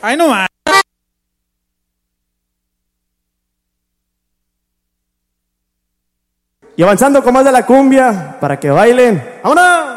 Ay, no más. Y avanzando con más de la cumbia para que bailen. ¡Vámonos!